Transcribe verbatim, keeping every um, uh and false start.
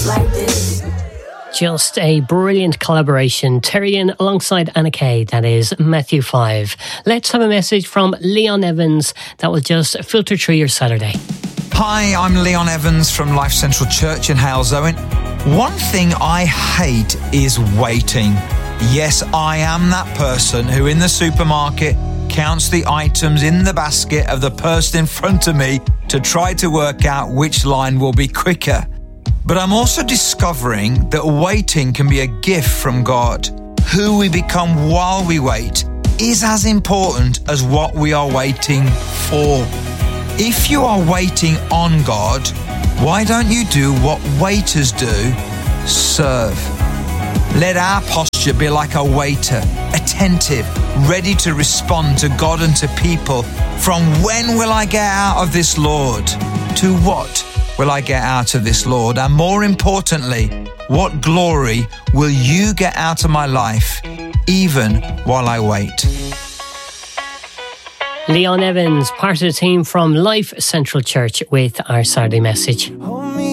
like this. Just a brilliant collaboration. Tyrion alongside Anna Kay, that is Matthew five. Let's have a message from Leon Evans that will just filter through your Saturday. Hi, I'm Leon Evans from Life Central Church in Halesowen. One thing I hate is waiting. Yes, I am that person who in the supermarket counts the items in the basket of the person in front of me to try to work out which line will be quicker. But I'm also discovering that waiting can be a gift from God. Who we become while we wait is as important as what we are waiting for. If you are waiting on God, why don't you do what waiters do? Serve. Let our posture be like a waiter, attentive, ready to respond to God and to people. From when will I get out of this, Lord? To what will I get out of this, Lord? And more importantly, what glory will you get out of my life, even while I wait? Leon Evans, part of the team from Life Central Church with our Saturday message.